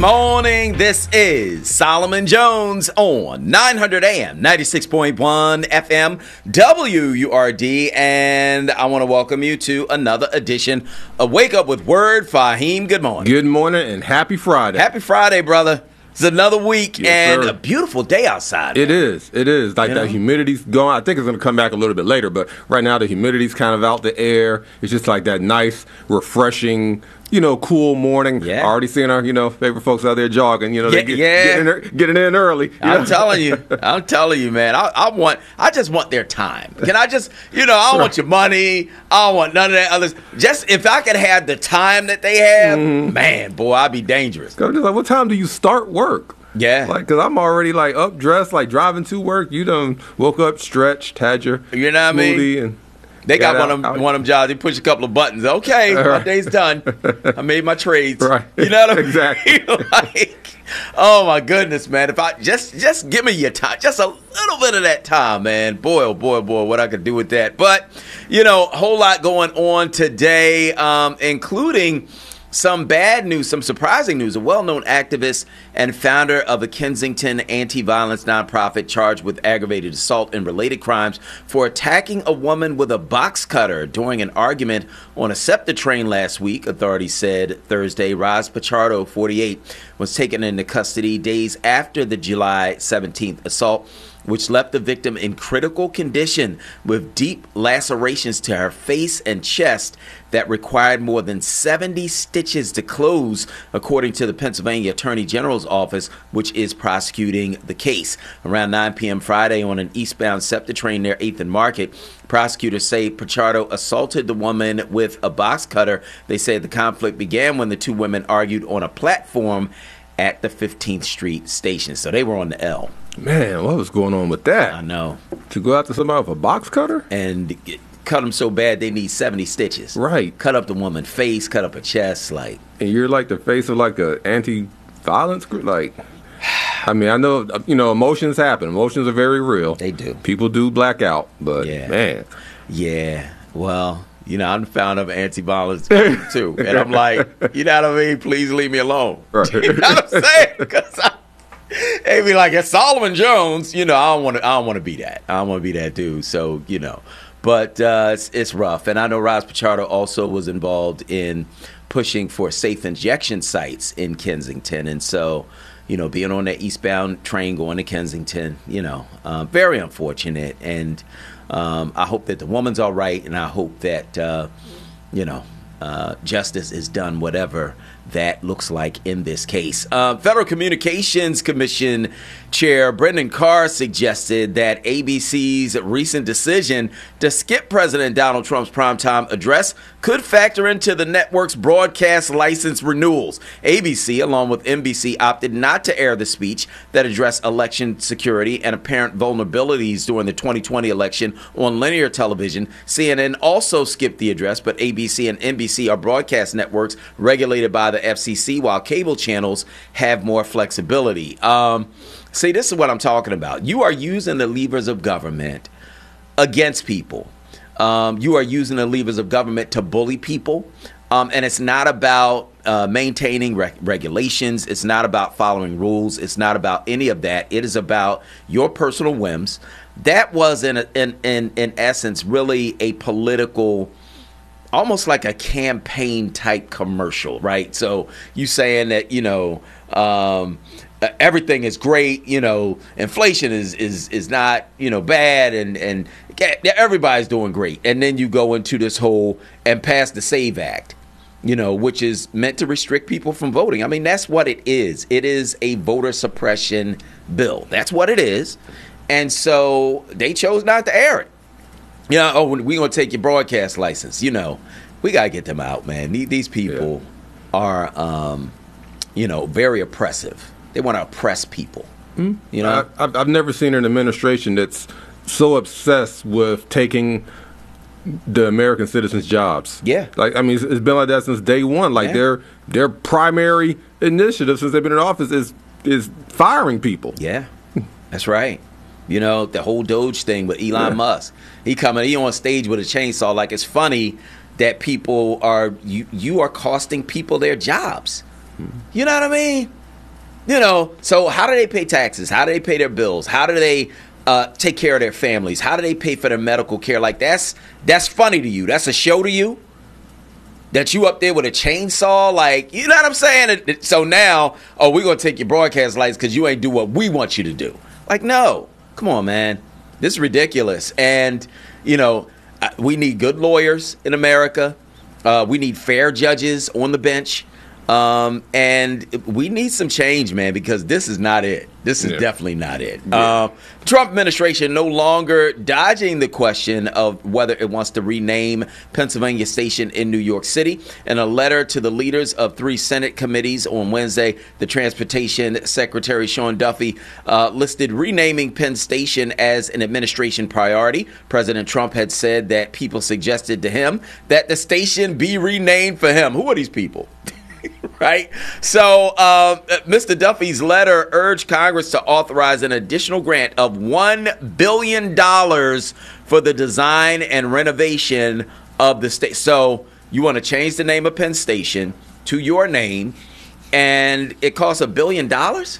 morning. This is Solomon Jones on 900 AM, 96.1 FM, WURD, and I want to welcome you to another edition of Wake Up with Word. Fahim, good morning. Good morning and happy Friday. Happy Friday, brother. It's another week and sir. a beautiful day outside. It is. Like You that know? humidity's going. I think it's going to come back a little bit later, but right now the humidity's kind of out the air. It's just like that nice, refreshing, cool morning. Yeah. Already seeing our, favorite folks out there jogging. They Yeah. getting in early. I'm telling you, man. I just want their time. Can I just, I don't want your money. I don't want none of that others. Just if I could have the time that they have, man, boy, I'd be dangerous. I'm just like, what time do you start work? Yeah. Because I'm already up, dressed, driving to work. You done woke up, stretched, had your You know what I mean? smoothie, and They got got one out. of them jobs. They push a couple of buttons. Okay, my Right. day's done. I made my trades. Right. You know what I mean? Exactly. Oh my goodness, man! If I just give me your time, just a little bit of that time, man. Boy, oh boy, what I could do with that. But a whole lot going on today, including some bad news, some surprising news. A well-known activist and founder of the Kensington anti-violence nonprofit charged with aggravated assault and related crimes for attacking a woman with a box cutter during an argument on a SEPTA train last week, authorities said Thursday. Roz Pichardo, 48, was taken into custody days after the July 17th assault, which left the victim in critical condition with deep lacerations to her face and chest that required more than 70 stitches to close, according to the Pennsylvania Attorney General's office, which is prosecuting the case. Around 9 p.m. Friday on an eastbound SEPTA train near 8th and Market, prosecutors say Pichardo assaulted the woman with a box cutter. They say the conflict began when the two women argued on a platform at the 15th Street station. So they were on the L. Man, what was going on with that? I know. To go after somebody with a box cutter? And cut them so bad they need 70 stitches. Right. Cut up the woman's face, cut up her chest, And you're the face of a anti-violence group? I know, emotions happen. Emotions are very real. They do. People do black out, but Yeah. man. Yeah. Well, I'm the founder of anti-violence too. And I'm like, you know what I mean? Please leave me alone. Right. You know what I'm saying? Because they be like, it's Solomon Jones. I don't want to be that. I don't want to be that dude. So, but it's rough. And I know Roz Pichardo also was involved in pushing for safe injection sites in Kensington. And so, being on that eastbound train going to Kensington, very unfortunate. And I hope that the woman's all right. And I hope that, justice is done, whatever that looks like in this case. Federal Communications Commission Chair Brendan Carr suggested that ABC's recent decision to skip President Donald Trump's primetime address could factor into the network's broadcast license renewals. ABC, along with NBC, opted not to air the speech that addressed election security and apparent vulnerabilities during the 2020 election on linear television. CNN also skipped the address, but ABC and NBC are broadcast networks regulated by the FCC, while cable channels have more flexibility. See, this is what I'm talking about. You are using the levers of government against people. You are using the levers of government to bully people. And it's not about maintaining regulations. It's not about following rules. It's not about any of that. It is about your personal whims. That was, in essence, really a political, almost like a campaign type commercial, right? So you saying that, everything is great, inflation is not, bad, and everybody's doing great. And then you go into this whole and pass the SAVE Act, which is meant to restrict people from voting. I mean, that's what it is. It is a voter suppression bill. That's what it is. And so they chose not to air it. We're going to take your broadcast license. We got to get them out, man. These people are, very oppressive. They want to oppress people. I've never seen an administration that's so obsessed with taking the American citizens' jobs. Yeah. It's been like that since day one. Their primary initiative since they've been in office is firing people. Yeah, that's right. The whole Doge thing with Elon Musk. He on stage with a chainsaw. It's funny that people are, you are costing people their jobs. You know what I mean? You know, so how do they pay taxes? How do they pay their bills? How do they take care of their families? How do they pay for their medical care? Like, that's funny to you. That's a show to you? That you up there with a chainsaw? Like, you know what I'm saying? So now, we're going to take your broadcast lights because you ain't do what we want you to do. Like, no. Come on, man. This is ridiculous. And, you know, we need good lawyers in America. We need fair judges on the bench. And we need some change, man, because this is not it. This is definitely not it. Trump administration no longer dodging the question of whether it wants to rename Pennsylvania Station in New York City. In a letter to the leaders of 3 Senate committees on Wednesday, the Transportation Secretary Sean Duffy listed renaming Penn Station as an administration priority. President Trump had said that people suggested to him that the station be renamed for him. Who are these people? Right? So Mr. Duffy's letter urged Congress to authorize an additional grant of $1 billion for the design and renovation of the state. So you want to change the name of Penn Station to your name, and it costs $1 billion? That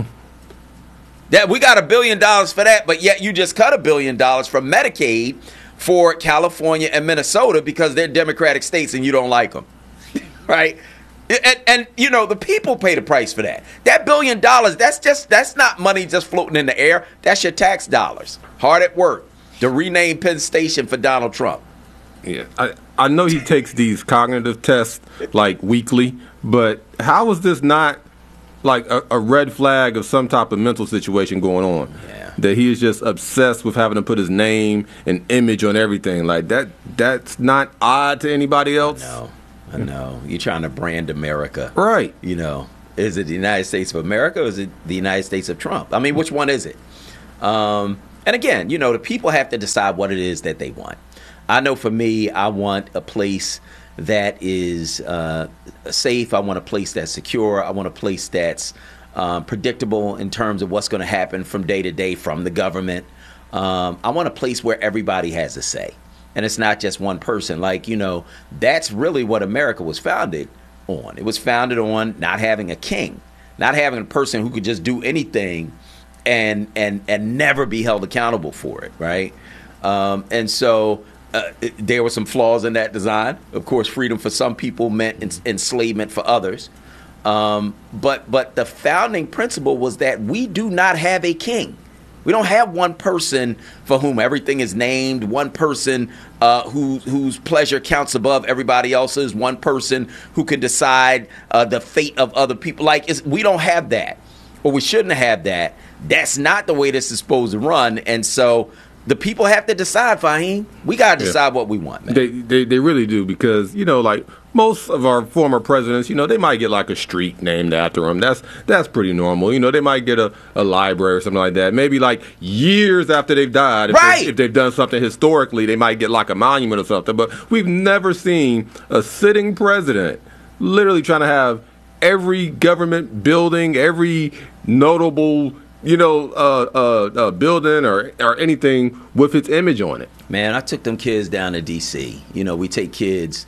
we got $1 billion for that, but yet you just cut $1 billion from Medicaid for California and Minnesota because they're Democratic states and you don't like them. Right? And you know, the people pay the price for that. That $1 billion, that's not money just floating in the air. That's your tax dollars. Hard at work to rename Penn Station for Donald Trump. Yeah, I know he takes these cognitive tests like weekly, but how is this not like a red flag of some type of mental situation going on? Yeah. That he is just obsessed with having to put his name and image on everything. Like that's not odd to anybody else. No. I know. You're trying to brand America. Right. You know, is it the United States of America or is it the United States of Trump? I mean, which one is it? And again, you know, the people have to decide what it is that they want. I know for me, I want a place that is safe. I want a place that's secure. I want a place that's predictable in terms of what's going to happen from day to day from the government. I want a place where everybody has a say. And it's not just one person. Like, you know, that's really what America was founded on. It was founded on not having a king, not having a person who could just do anything and never be held accountable for it, right? And so there were some flaws in that design. Of course, freedom for some people meant enslavement for others. But the founding principle was that we do not have a king. We don't have one person for whom everything is named, one person whose pleasure counts above everybody else's, one person who can decide the fate of other people. Like, we don't have that, or we shouldn't have that. That's not the way this is supposed to run. And so the people have to decide, Fahim. We got to decide what we want, man. They really do, because, you know, like most of our former presidents, you know, they might get like a street named after them. That's pretty normal. You know, they might get a library or something like that. Maybe like years after they've died, if they've done something historically, they might get like a monument or something. But we've never seen a sitting president literally trying to have every government building, every notable building or anything with its image on it. Man, I took them kids down to D.C. You know, we take kids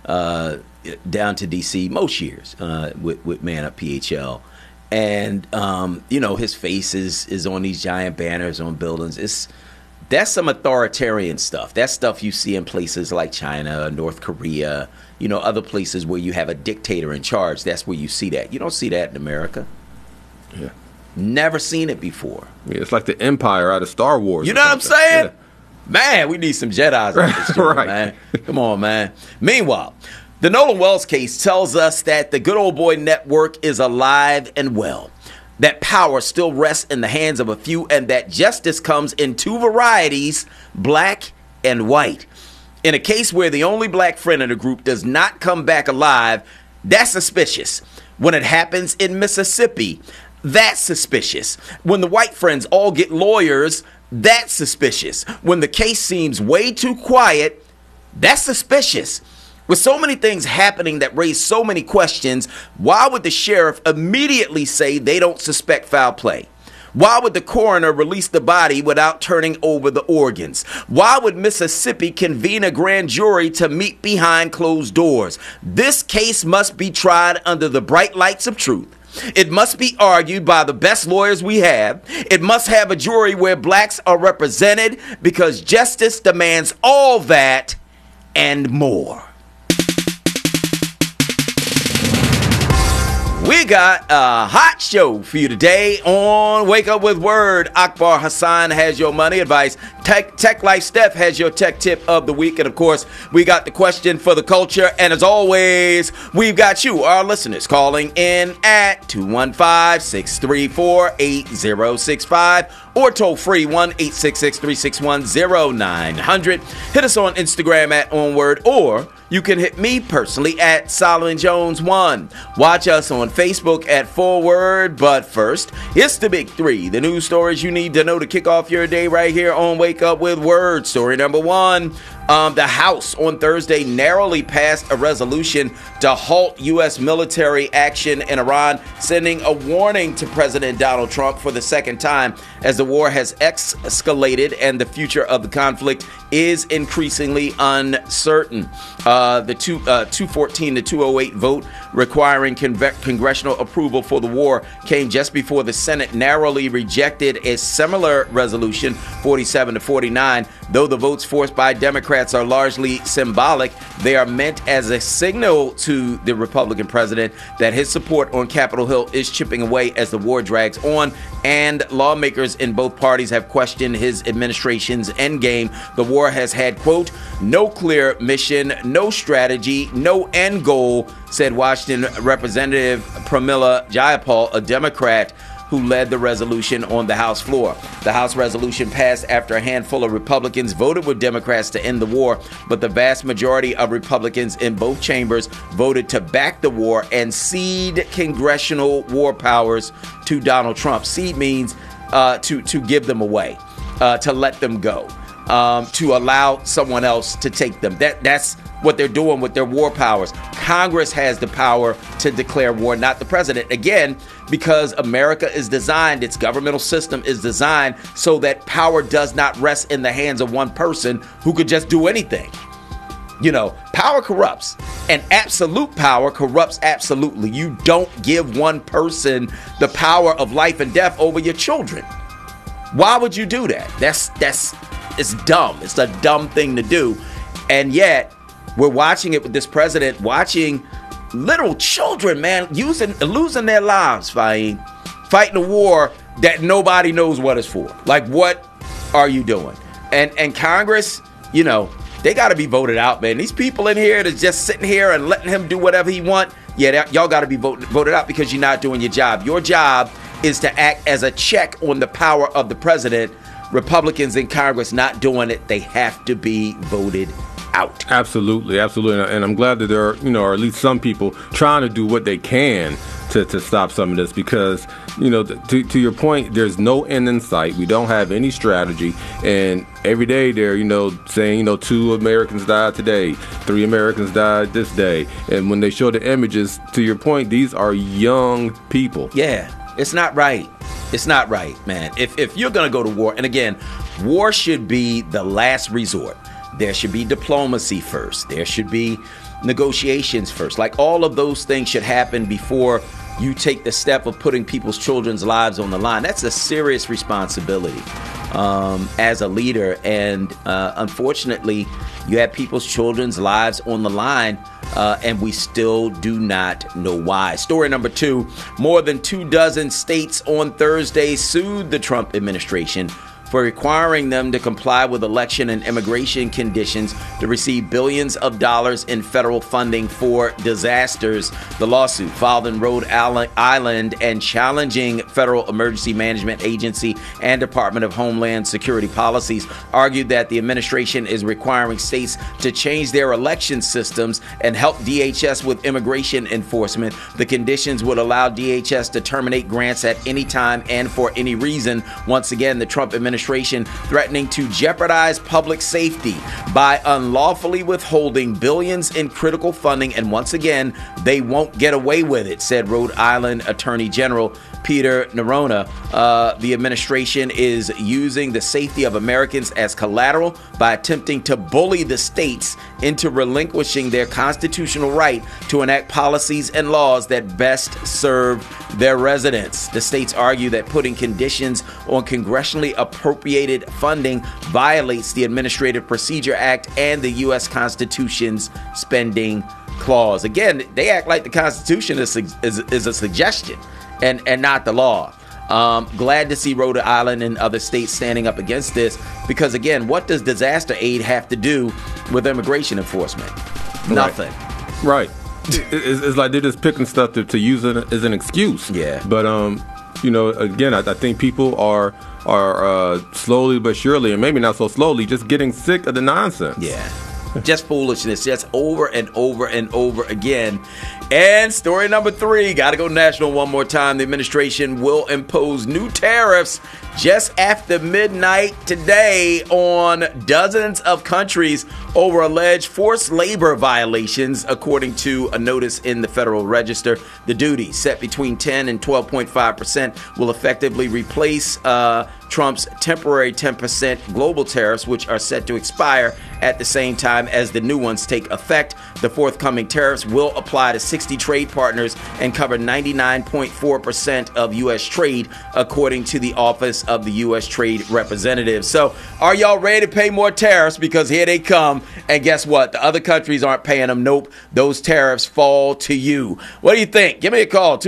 down to D.C. most years with Man Up PHL. And, you know, his face is on these giant banners on buildings. That's some authoritarian stuff. That's stuff you see in places like China, North Korea, you know, other places where you have a dictator in charge. That's where you see that. You don't see that in America. Yeah. Never seen it before. Yeah, it's like the Empire out of Star Wars. You know what I'm saying? Yeah. Man, we need some Jedis on this story, right. Man. Come on, man. Meanwhile, the Nolan Wells case tells us that the Good Old Boy Network is alive and well, that power still rests in the hands of a few, and that justice comes in two varieties, black and white. In a case where the only black friend in the group does not come back alive, that's suspicious. When it happens in Mississippi, that's suspicious. When the white friends all get lawyers, that's suspicious. When the case seems way too quiet, that's suspicious. With so many things happening that raise so many questions, why would the sheriff immediately say they don't suspect foul play? Why would the coroner release the body without turning over the organs? Why would Mississippi convene a grand jury to meet behind closed doors? This case must be tried under the bright lights of truth. It must be argued by the best lawyers we have. It must have a jury where blacks are represented because justice demands all that and more. We got a hot show for you today on Wake Up With Word. Akbar Hassan has your money advice. Tech Life Steph has your tech tip of the week. And of course, we got the question for the culture. And as always, we've got you, our listeners, calling in at 215-634-8065 or toll free 1-866-361-0900. Hit us on Instagram at OnWord, or you can hit me personally at Solomon Jones 1. Watch us on Facebook at Forward. But first, it's the big three, the news stories you need to know to kick off your day right here on Wake Up With Word. Story number one. The House on Thursday narrowly passed a resolution to halt U.S. military action in Iran, sending a warning to President Donald Trump for the second time as the war has escalated and the future of the conflict is increasingly uncertain. The 214 to 208 vote requiring congressional approval for the war came just before the Senate narrowly rejected a similar resolution, 47 to 49. Though the votes forced by Democrats are largely symbolic, they are meant as a signal to the Republican president that his support on Capitol Hill is chipping away as the war drags on, and lawmakers in both parties have questioned his administration's endgame. The war has had, quote, no clear mission, no strategy, no end goal, said Washington Representative Pramila Jayapal, a Democrat who led the resolution on the House floor. The House resolution passed after a handful of Republicans voted with Democrats to end the war, but the vast majority of Republicans in both chambers voted to back the war and cede congressional war powers to Donald Trump. Cede means to give them away, to let them go, to allow someone else to take them. That's what they're doing with their war powers. Congress has the power to declare war, not the president. Again, because America is designed, its governmental system is designed so that power does not rest in the hands of one person who could just do anything. You know, power corrupts, and absolute power corrupts absolutely. You don't give one person the power of life and death over your children. Why would you do that? It's dumb. It's a dumb thing to do. And yet, we're watching it with this president, watching literal children, man, losing their lives, fighting a war that nobody knows what it's for. Like, what are you doing? And Congress, you know, they got to be voted out, man. These people in here that's just sitting here and letting him do whatever he want, y'all got to be voted out because you're not doing your job. Your job is to act as a check on the power of the president. Republicans in Congress not doing it. They have to be voted out. Absolutely. And I'm glad that there are, or at least some people trying to do what they can to stop some of this, because, to your point, there's no end in sight. We don't have any strategy. And every day they're, saying, 2 Americans died today, 3 Americans died this day. And when they show the images, to your point, these are young people. Yeah, it's not right. It's not right, man. If you're going to go to war, and again, war should be the last resort. There should be diplomacy first. There should be negotiations first. Like, all of those things should happen before you take the step of putting people's children's lives on the line. That's a serious responsibility as a leader. And unfortunately, you have people's children's lives on the line, and we still do not know why. Story number 2, more than 24 states on Thursday sued the Trump administration for requiring them to comply with election and immigration conditions to receive billions of dollars in federal funding for disasters. The lawsuit, filed in Rhode Island and challenging Federal Emergency Management Agency and Department of Homeland Security policies, argued that the administration is requiring states to change their election systems and help DHS with immigration enforcement. The conditions would allow DHS to terminate grants at any time and for any reason. Once again, the Trump administration threatening to jeopardize public safety by unlawfully withholding billions in critical funding. And once again, they won't get away with it, said Rhode Island Attorney General Peter Neronha. The administration is using the safety of Americans as collateral by attempting to bully the states into relinquishing their constitutional right to enact policies and laws that best serve their residents. The states argue that putting conditions on congressionally appropriated funding violates the Administrative Procedure Act and the U.S. Constitution's spending clause. Again, they act like the Constitution is a suggestion and not the law. Glad to see Rhode Island and other states standing up against this because, again, what does disaster aid have to do with immigration enforcement? Nothing. Right. It's like they're just picking stuff to use it as an excuse. Yeah. But, again, I think people are slowly but surely, and maybe not so slowly, just getting sick of the nonsense. Yeah. Just foolishness, just over and over and over again. And story number 3, got to go national one more time. The administration will impose new tariffs just after midnight today on dozens of countries over alleged forced labor violations, according to a notice in the Federal Register. The duty, set between 10 and 12.5%, will effectively replace Trump's temporary 10% global tariffs, which are set to expire at the same time as the new ones take effect. The forthcoming tariffs will apply to 60 trade partners and cover 99.4% of U.S. trade, according to the Office of the U.S. Trade Representative. So are y'all ready to pay more tariffs? Because here they come. And guess what? The other countries aren't paying them. Nope. Those tariffs fall to you. What do you think? Give me a call.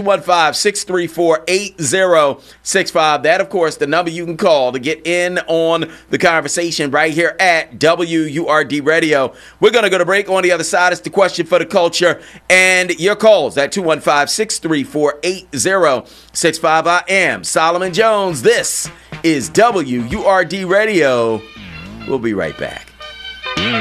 215-634-8065. That, of course, the number you can call to get in on the conversation right here at WURD Radio. We're going to go to break. On the other side, it's the question for the culture and your calls at 215-634-8065. I am Solomon Jones. This is WURD Radio. We'll be right back.